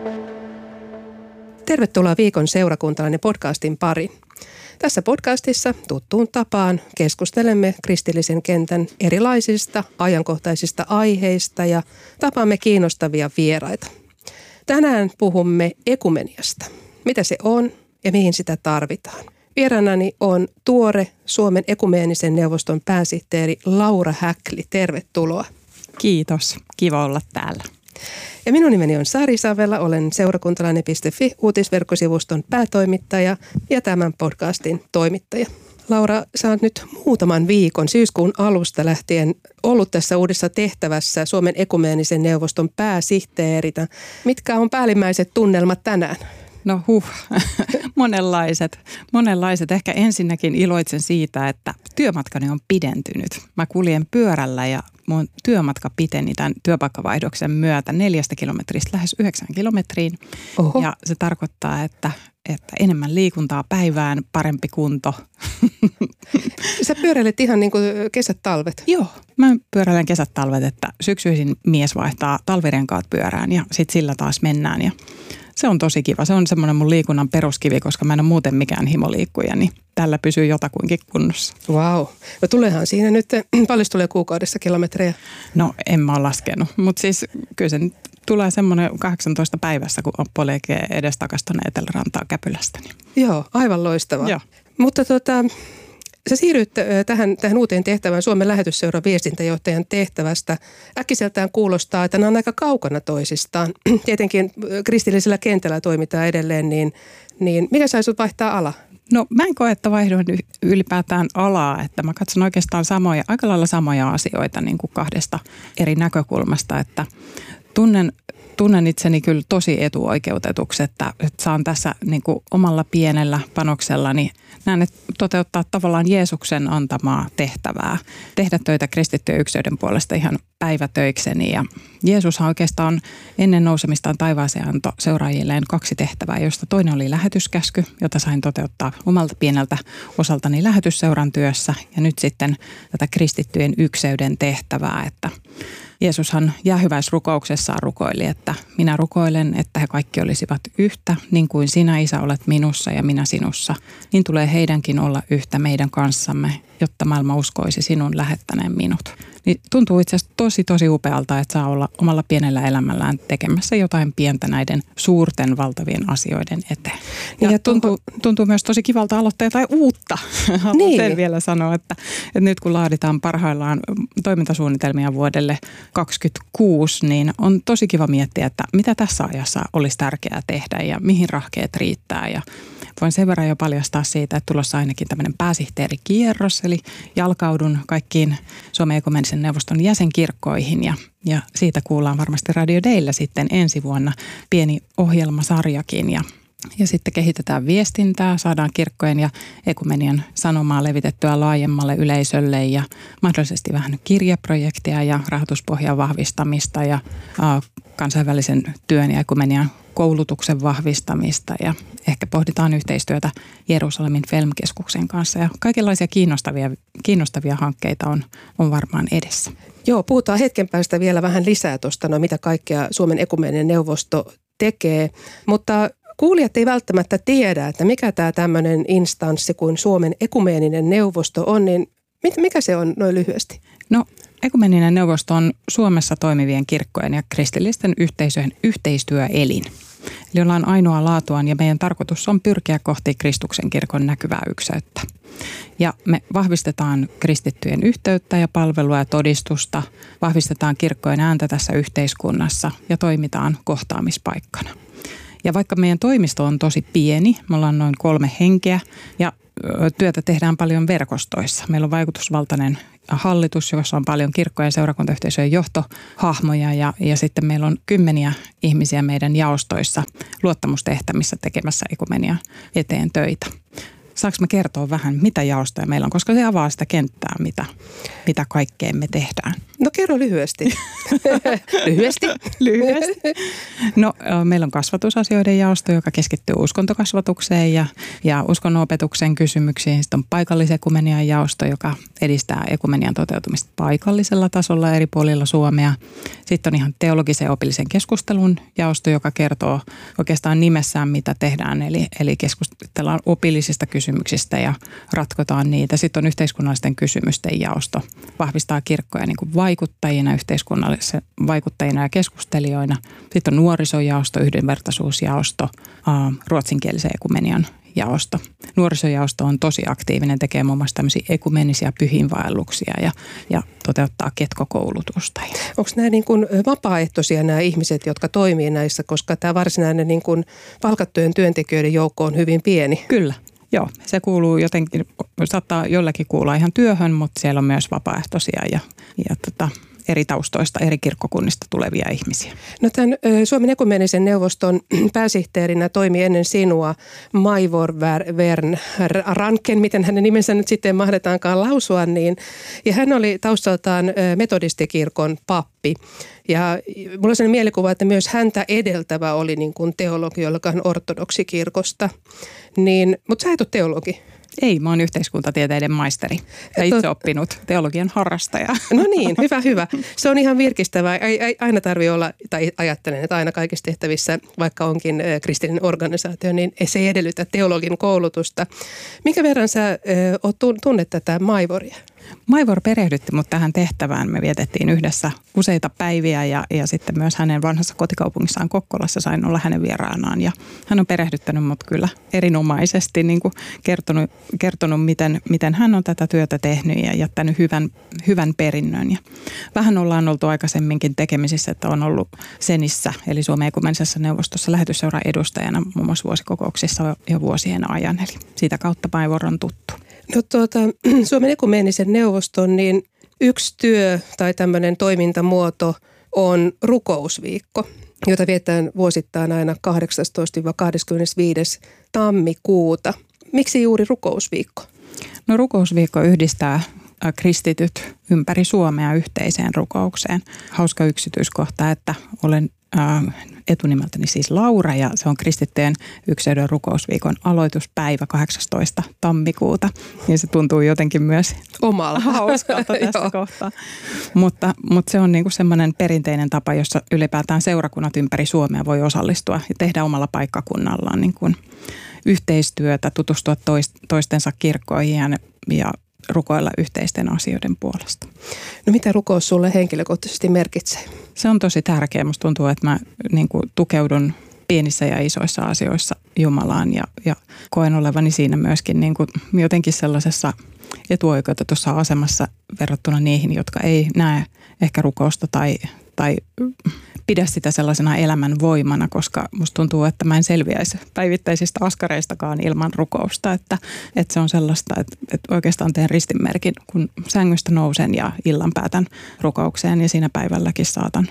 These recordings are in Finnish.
Tervetuloa Viikon seurakuntalainen podcastin pariin. Tässä podcastissa tuttuun tapaan keskustelemme kristillisen kentän erilaisista ajankohtaisista aiheista ja tapaamme kiinnostavia vieraita. Tänään puhumme ekumeniasta. Mitä se on ja mihin sitä tarvitaan? Vieraanani on tuore Suomen ekumeenisen neuvoston pääsihteeri Laura Häkli. Tervetuloa. Kiitos. Kiva olla täällä. Ja minun nimeni on Sari Savela, olen seurakuntalainen.fi uutisverkkosivuston päätoimittaja ja tämän podcastin toimittaja. Laura, sä oot nyt muutaman viikon syyskuun alusta lähtien ollut tässä uudessa tehtävässä Suomen ekumeenisen neuvoston pääsihteerinä. Mitkä on päällimmäiset tunnelmat tänään? No monenlaiset. Ehkä ensinnäkin iloitsen siitä, että työmatkani on pidentynyt. Mä kuljen pyörällä ja mun työmatka piteni tämän työpaikkavaihdoksen myötä 4 kilometristä lähes 9 kilometriin. Oho. Ja se tarkoittaa, että enemmän liikuntaa päivään, parempi kunto. Sä pyöräilet ihan niin kuin kesät talvet. Joo, mä pyöräilen kesät talvet, että syksyisin mies vaihtaa talvirenkaat pyörään ja sitten sillä taas mennään ja se on tosi kiva. Se on semmoinen mun liikunnan peruskivi, koska mä en ole muuten mikään himoliikkuja, niin tällä pysyy jotakuinkin kunnossa. Vau. No tuleehan siinä nyt, paljon tulee kuukaudessa kilometrejä? No en mä ole laskenut, mutta siis kyllä se nyt tulee semmoinen 18 päivässä, kun polkee edestakaisin tuonne Etelärantaan Käpylästä. Niin. Joo, aivan loistavaa. Joo. Mutta sä siirryt tähän uuteen tehtävään Suomen lähetysseuran viestintäjohtajan tehtävästä. Äkkiseltään kuulostaa, että nämä on aika kaukana toisistaan. Tietenkin kristillisellä kentällä toimitaan edelleen, niin mikä sai sut vaihtaa ala? No mä en koe, että vaihdoin ylipäätään alaa, että mä katson oikeastaan aika lailla samoja asioita niin kuin 2 eri näkökulmasta, että tunnen itseni kyllä tosi etuoikeutetuksi, että saan tässä niin kuin omalla pienellä panoksellani näen, että toteuttaa tavallaan Jeesuksen antamaa tehtävää, tehdä töitä kristittyjen yksilöiden puolesta ihan päivätöikseni. Ja Jeesushan oikeastaan ennen nousemistaan taivaaseen antoi seuraajilleen 2 tehtävää, joista toinen oli lähetyskäsky, jota sain toteuttaa omalta pieneltä osaltani lähetysseuran työssä. Ja nyt sitten tätä kristittyjen yksilöiden tehtävää, että Jeesushan jäähyväisrukouksessaan rukoili, että minä rukoilen, että he kaikki olisivat yhtä, niin kuin sinä, Isä, olet minussa ja minä sinussa. Niin tulee heidänkin olla yhtä meidän kanssamme, jotta maailma uskoisi sinun lähettäneen minut. Niin tuntuu itse asiassa tosi upealta, että saa olla omalla pienellä elämällään tekemässä jotain pientä näiden suurten valtavien asioiden eteen. Ja tuntuu myös tosi kivalta aloittaa jotain uutta. Haluan sen vielä sanoa, että nyt kun laaditaan parhaillaan toimintasuunnitelmia vuodelle 2026, niin on tosi kiva miettiä, että mitä tässä ajassa olisi tärkeää tehdä ja mihin rahkeet riittää. Ja voin sen verran jo paljastaa siitä, että tulossa ainakin tämmöinen pääsihteerikierros, eli jalkaudun kaikkiin Suomen ekumeenisen neuvoston jäsenkirkkoihin ja siitä kuullaan varmasti Radio Dayllä sitten ensi vuonna pieni ohjelmasarjakin ja sitten kehitetään viestintää, saadaan kirkkojen ja ekumenian sanomaa levitettyä laajemmalle yleisölle ja mahdollisesti vähän kirjaprojekteja ja rahoituspohjan vahvistamista ja kansainvälisen työn ja ekumenian koulutuksen vahvistamista ja ehkä pohditaan yhteistyötä Jerusalemin Film-keskuksen kanssa ja kaikenlaisia kiinnostavia hankkeita on varmaan edessä. Joo, puhutaan hetken päästä vielä vähän lisää tuosta, mitä kaikkea Suomen ekumeeninen neuvosto tekee, mutta kuulijat ei välttämättä tiedä, että mikä tämä tämmöinen instanssi kuin Suomen ekumeeninen neuvosto on, niin mikä se on noin lyhyesti? No, ekumeeninen neuvosto on Suomessa toimivien kirkkojen ja kristillisten yhteisöjen yhteistyöelin. Eli ollaan ainoa laatuaan ja meidän tarkoitus on pyrkiä kohti Kristuksen kirkon näkyvää ykseyttä. Ja me vahvistetaan kristittyjen yhteyttä ja palvelua ja todistusta, vahvistetaan kirkkojen ääntä tässä yhteiskunnassa ja toimitaan kohtaamispaikkana. Ja vaikka meidän toimisto on tosi pieni, me ollaan noin 3 henkeä ja työtä tehdään paljon verkostoissa. Meillä on vaikutusvaltainen hallitus, jossa on paljon kirkkojen ja seurakuntayhteisöjen johtohahmoja ja sitten meillä on 10 ihmisiä meidän jaostoissa luottamustehtämissä tekemässä ekumenian eteen töitä. saanko mä kertoa vähän, mitä jaostoja meillä on, koska se avaa sitä kenttää, mitä kaikkea me tehdään. No kerro lyhyesti. Lyhyesti. No meillä on kasvatusasioiden jaosto, joka keskittyy uskontokasvatukseen ja uskonnonopetuksen kysymyksiin. Sitten on paikallisekumenian jaosto, joka edistää ekumenian toteutumista paikallisella tasolla eri puolilla Suomea. Sitten on ihan teologisen ja opillisen keskustelun jaosto, joka kertoo oikeastaan nimessään, mitä tehdään. Eli keskustellaan opillisista kysymyksistä ja ratkotaan niitä. Sitten on yhteiskunnallisten kysymysten jaosto, vahvistaa kirkkoja niin kuin vaikuttajina, yhteiskunnallisissa vaikuttajina ja keskustelijoina. Sitten on nuorisojaosto, yhdenvertaisuusjaosto, ruotsinkielisen ekumenian jaosto. Nuorisojaosto on tosi aktiivinen, tekee muun muassa tämmöisiä ekumenisia pyhiinvaelluksia ja toteuttaa ketkokoulutusta. Onko nämä niin kuin vapaaehtoisia nämä ihmiset, jotka toimii näissä, koska tämä varsinainen niin kuin palkattujen työntekijöiden joukko on hyvin pieni? Kyllä. Joo, se kuuluu jotenkin, saattaa jollakin kuulla ihan työhön, mutta siellä on myös vapaaehtoisia ja eri taustoista, eri kirkkokunnista tulevia ihmisiä. No tämän Suomen ekumenisen neuvoston pääsihteerinä toimi ennen sinua Maivor Vern Ranken, miten hänen nimensä nyt sitten mahdetaankaan lausua, niin. Ja hän oli taustaltaan metodistikirkon pappi. Ja mulla on sellainen mielikuva, että myös häntä edeltävä oli niin kuin teologi, joka on ortodoksikirkosta. Mutta sä et ole teologi. Ei, mä oon yhteiskuntatieteiden maisteri ja itse oppinut teologian harrastaja. No niin, hyvä. Se on ihan virkistävää. Ei aina tarvitse olla, tai ajattelen, että aina kaikissa tehtävissä, vaikka onkin kristillinen organisaatio, niin se ei edellytä teologin koulutusta. Minkä verran sä tunnet tätä Maivoria? Maivor perehdytti mut tähän tehtävään. Me vietettiin yhdessä useita päiviä ja sitten myös hänen vanhassa kotikaupungissaan Kokkolassa sain olla hänen vieraanaan. Ja hän on perehdyttänyt mut kyllä erinomaisesti, niin kuin kertonut miten hän on tätä työtä tehnyt ja jättänyt hyvän perinnön. Ja vähän ollaan oltu aikaisemminkin tekemisissä, että on ollut Senissä, eli Suomen ekumenisessa neuvostossa lähetysseuran edustajana muun muassa vuosikokouksissa jo vuosien ajan. Eli siitä kautta Maivor on tuttu. No Suomen ekumenisen neuvoston niin yksi työ tai tämmöinen toimintamuoto on rukousviikko, jota vietetään vuosittain aina 18-25. tammikuuta. Miksi juuri rukousviikko? No rukousviikko yhdistää kristityt ympäri Suomea yhteiseen rukoukseen. Hauska yksityiskohta, että olen etunimeltäni siis Laura ja se on kristittyjen Yksilön rukousviikon aloituspäivä 18. tammikuuta. Ja se tuntuu jotenkin myös omalla hauskalta tässä kohtaa. Mutta se on niinku semmoinen perinteinen tapa, jossa ylipäätään seurakunnat ympäri Suomea voi osallistua ja tehdä omalla paikkakunnallaan niin kuin yhteistyötä, tutustua toistensa kirkkoihin ja rukoilla yhteisten asioiden puolesta. No mitä rukous sulle henkilökohtaisesti merkitsee? Se on tosi tärkeää. Musta tuntuu, että mä niin kuin tukeudun pienissä ja isoissa asioissa Jumalaan ja koen olevani siinä myöskin niin kuin jotenkin sellaisessa etuoikeutetussa asemassa verrattuna niihin, jotka ei näe ehkä rukousta tai pidä sitä sellaisena elämän voimana, koska musta tuntuu, että mä en selviäisi päivittäisistä askareistakaan ilman rukousta, että se on sellaista, että oikeastaan teen ristinmerkin, kun sängystä nousen ja illan päätän rukoukseen ja siinä päivälläkin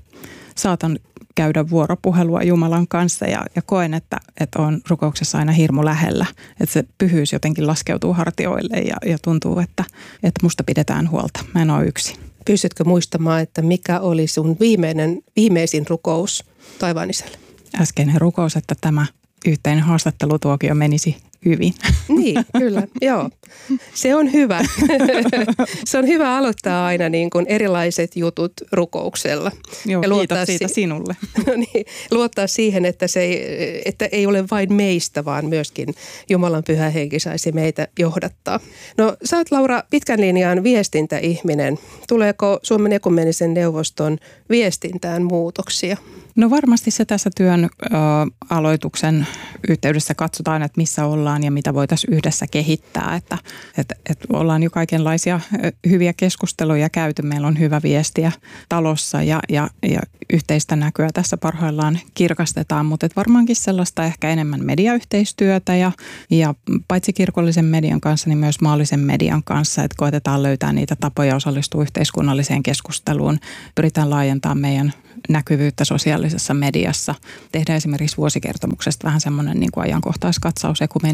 saatan käydä vuoropuhelua Jumalan kanssa ja koen, että on rukouksessa aina hirmu lähellä, että se pyhyys jotenkin laskeutuu hartioille ja tuntuu, että musta pidetään huolta. Mä en ole yksin. Pystytkö muistamaan, että mikä oli sun viimeisin rukous taivaan isälle? Äskeinen rukous, että tämä yhteinen haastattelutuokio menisi hyvin. Niin, kyllä, joo. Se on hyvä. Se on hyvä aloittaa aina niin kuin erilaiset jutut rukouksella. Joo, ja kiitos siitä sinulle. No niin, luottaa siihen, että että ei ole vain meistä, vaan myöskin Jumalan pyhä henki saisi meitä johdattaa. No sä oot, Laura, pitkän linjan viestintäihminen. Tuleeko Suomen ekumenisen neuvoston viestintään muutoksia? No varmasti se tässä työn aloituksen yhteydessä katsotaan, että missä ollaan ja mitä voitaisiin yhdessä kehittää. Että ollaan jo kaikenlaisia hyviä keskusteluja käyty. Meillä on hyvä viestiä talossa ja yhteistä näkyä tässä parhaillaan kirkastetaan. Mutta varmaankin sellaista ehkä enemmän mediayhteistyötä ja paitsi kirkollisen median kanssa, niin myös maallisen median kanssa. Että koetetaan löytää niitä tapoja osallistua yhteiskunnalliseen keskusteluun. Pyritään laajentamaan meidän näkyvyyttä sosiaalisessa mediassa. Tehdään esimerkiksi vuosikertomuksesta vähän semmoinen niin kuin ajankohtaiskatsaus ekumenisesta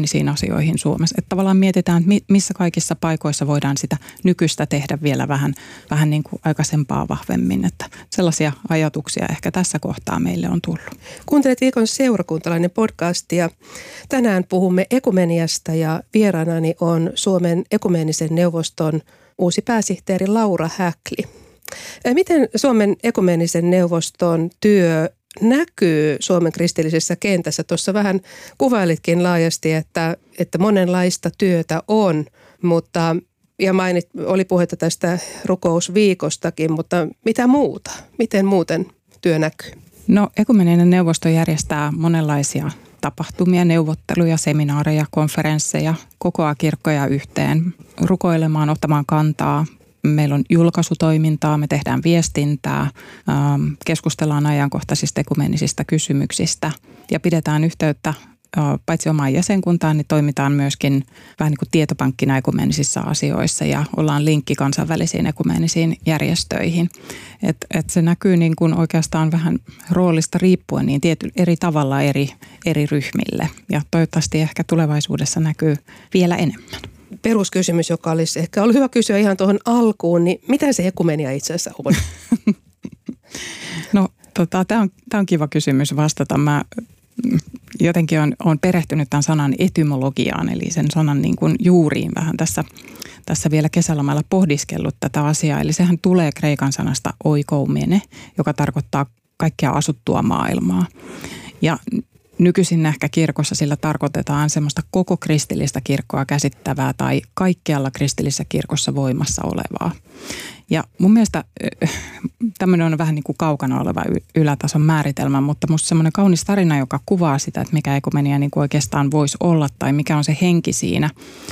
ekumeenisiin asioihin Suomessa. Että tavallaan mietitään, että missä kaikissa paikoissa voidaan sitä nykyistä tehdä vielä vähän niin kuin aikaisempaa vahvemmin. Että sellaisia ajatuksia ehkä tässä kohtaa meille on tullut. Kuuntelet Viikon seurakuntalainen podcastia. Tänään puhumme ekumeniasta ja vieraanani on Suomen ekumeenisen neuvoston uusi pääsihteeri Laura Häkli. Miten Suomen ekumeenisen neuvoston työ näkyy Suomen kristillisessä kentässä? Tuossa vähän kuvailitkin laajasti, että monenlaista työtä on, mutta ja oli puhetta tästä rukousviikostakin, mutta mitä muuta? Miten muuten työ näkyy? No, ekumeeninen neuvosto järjestää monenlaisia tapahtumia, neuvotteluja, seminaareja, konferensseja, kokoaa kirkkoja yhteen, rukoilemaan, ottamaan kantaa. Meillä on julkaisutoimintaa, me tehdään viestintää, keskustellaan ajankohtaisista ekumeenisistä kysymyksistä ja pidetään yhteyttä paitsi omaan jäsenkuntaan, niin toimitaan myöskin vähän niin kuin tietopankkina ekumeenisissa asioissa ja ollaan linkki kansainvälisiin ekumeenisiin järjestöihin. Et se näkyy niin kuin oikeastaan vähän roolista riippuen niin eri tavalla eri ryhmille ja toivottavasti ehkä tulevaisuudessa näkyy vielä enemmän. Peruskysymys, joka olisi ehkä ollut hyvä kysyä ihan tuohon alkuun, niin mitä se ekumenia itse asiassa on? No, tämä on kiva kysymys vastata. Mä jotenkin olen perehtynyt tämän sanan etymologiaan, eli sen sanan niin kuin juuriin vähän tässä vielä kesälomalla pohdiskellut tätä asiaa. Eli sehän tulee kreikan sanasta oikoumene, joka tarkoittaa kaikkea asuttua maailmaa. Ja nykyisin ehkä kirkossa sillä tarkoitetaan semmoista koko kristillistä kirkkoa käsittävää tai kaikkialla kristillisessä kirkossa voimassa olevaa. Ja mun mielestä tämmöinen on vähän niin kuin kaukana oleva ylätason määritelmä, mutta musta semmoinen kaunis tarina, joka kuvaa sitä, että mikä ekumenia niin kuin oikeastaan voisi olla tai mikä on se henki siinä.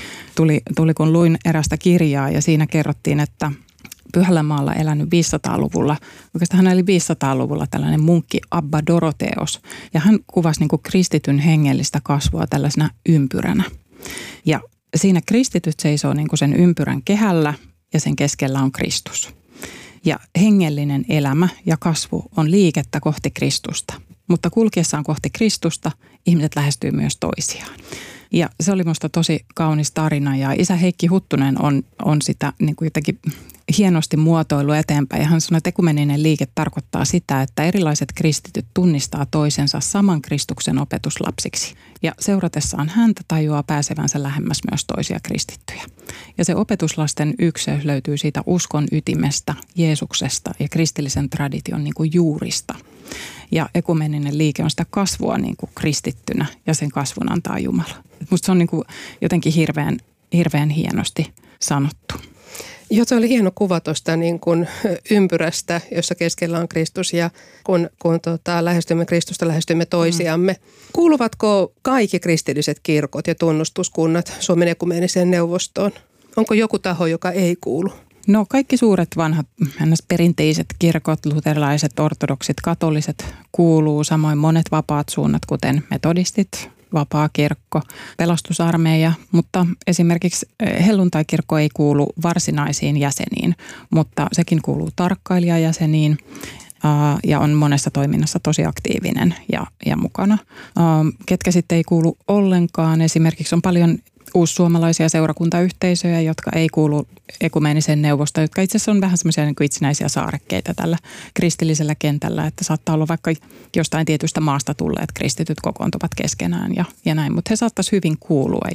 Tuli kun luin erästä kirjaa ja siinä kerrottiin, että Pyhällämaalla elänyt 500-luvulla, oikeastaan hän eli 500-luvulla tällainen munkki Abba Doroteos ja hän kuvasi niin kuin kristityn hengellistä kasvua tällaisena ympyränä. Ja siinä kristityt seisoo niin kuin sen ympyrän kehällä ja sen keskellä on Kristus. Ja hengellinen elämä ja kasvu on liikettä kohti Kristusta, mutta kulkiessaan kohti Kristusta ihmiset lähestyy myös toisiaan. Ja se oli musta tosi kaunis tarina ja isä Heikki Huttunen on sitä niin kuin jotenkin hienosti muotoillut eteenpäin. Ja hän sanoi, että ekumeninen liike tarkoittaa sitä, että erilaiset kristityt tunnistaa toisensa saman Kristuksen opetuslapsiksi. Ja seuratessaan häntä tajuaa pääsevänsä lähemmäs myös toisia kristittyjä. Ja se opetuslasten ykseys löytyy siitä uskon ytimestä, Jeesuksesta ja kristillisen tradition niin kuin juurista. Ja ekumeninen liike on sitä kasvua niin kuin kristittynä ja sen kasvun antaa Jumala. Musta se on niin kuin jotenkin hirveän hienosti sanottu. Joo, se oli hieno kuva tuosta niin kuin ympyrästä, jossa keskellä on Kristus ja kun lähestymme Kristusta, lähestymme toisiamme. Kuuluvatko kaikki kristilliset kirkot ja tunnustuskunnat Suomen ekumeeniseen neuvostoon? Onko joku taho, joka ei kuulu? No kaikki suuret vanhat perinteiset kirkot, luterilaiset, ortodoksit, katoliset kuuluu, samoin monet vapaat suunnat, kuten metodistit, vapaa kirkko, pelastusarmeija, mutta esimerkiksi helluntaikirkko ei kuulu varsinaisiin jäseniin, mutta sekin kuuluu tarkkailijajäseniin ja on monessa toiminnassa tosi aktiivinen ja mukana. Ketkä sitten ei kuulu ollenkaan, esimerkiksi on paljon uussuomalaisia seurakuntayhteisöjä, jotka ei kuulu ekumeeniseen neuvostoon, jotka itse asiassa on vähän semmoisia niin kuin itsenäisiä saarekkeita tällä kristillisellä kentällä, että saattaa olla vaikka jostain tietystä maasta tulleet kristityt kokoontuvat keskenään ja näin, mutta he saattaisi hyvin kuulua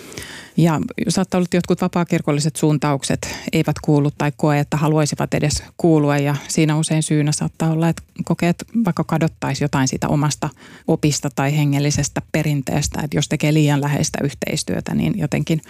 ja saattaa olla, että jotkut vapaakirkolliset suuntaukset eivät kuulu tai koe, että haluaisivat edes kuulua ja siinä usein syynä saattaa olla, että kokee, että vaikka kadottaisi jotain siitä omasta opista tai hengellisestä perinteestä, että jos tekee liian läheistä yhteistyötä, niin jotenkin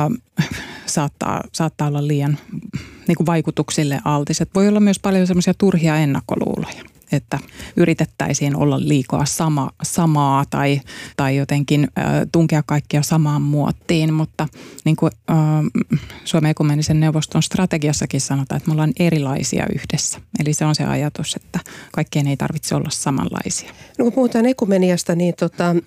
saattaa olla liian niin kuin vaikutuksille altis. Että voi olla myös paljon semmoisia turhia ennakkoluuloja, että yritettäisiin olla liikaa samaa tai jotenkin tunkea kaikkia samaan muottiin, mutta niin kuin Suomen ekumeenisen neuvoston strategiassakin sanotaan, että me ollaan erilaisia yhdessä. Eli se on se ajatus, että kaikkien ei tarvitse olla samanlaisia. No kun puhutaan ekumeniasta, niin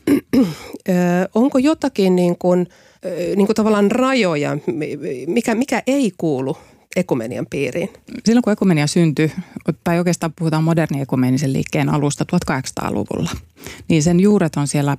onko jotakin niin kuin tavallaan rajoja, mikä ei kuulu ekumenian piiriin? Silloin kun ekumenia syntyi, tai oikeastaan puhutaan modernin ekumeenisen liikkeen alusta 1800-luvulla, niin sen juuret on siellä